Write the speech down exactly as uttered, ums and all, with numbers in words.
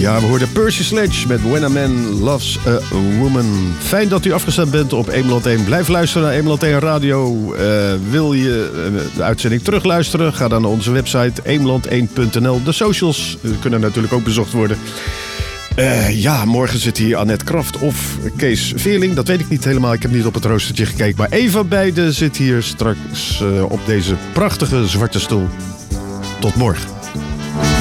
Ja, we hoorden Percy Sledge met When a Man Loves a Woman. Fijn dat u afgestemd bent op Emeland één. Blijf luisteren naar Emeland één Radio. Uh, wil je uh, de uitzending terugluisteren? Ga dan naar onze website emeland één punt n l. De socials uh, kunnen natuurlijk ook bezocht worden. Uh, ja, morgen zit hier Annette Kraft of Kees Veerling. Dat weet ik niet helemaal. Ik heb niet op het roostertje gekeken. Maar een van beiden zit hier straks uh, op deze prachtige zwarte stoel. Tot morgen.